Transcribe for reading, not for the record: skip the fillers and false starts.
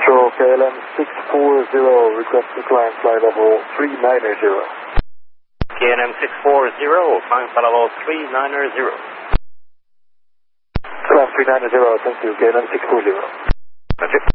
Control KLM 640, request to climb flight level 390. KLM 640, climb flight level 390. Climb 390, thank you, KLM 640. That's it.